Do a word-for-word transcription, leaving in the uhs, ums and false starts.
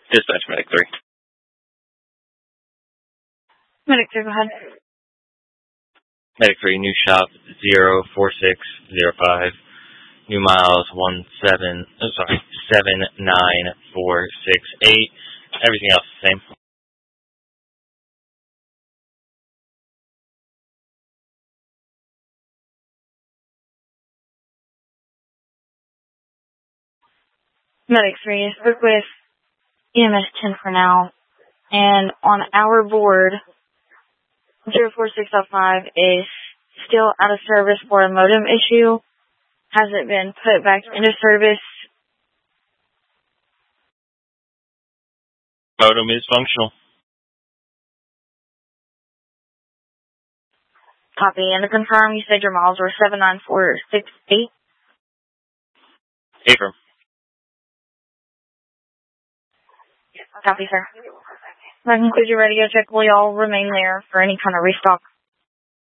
Dispatch Medic three. Medic three, go ahead. Medic three, new shop zero four six zero five. New miles one seven. Oh, sorry, seven nine four six eight. Everything else the same. Medic three, I spoke with E M S ten for now, and on our board, zero four six zero five is still out of service for a modem issue. Hasn't been put back into service. Modem is functional. Copy. And to confirm, you said your miles were seven nine four six eight? Affirm. Copy, sir. That concludes your radio check. Will y'all remain there for any kind of restock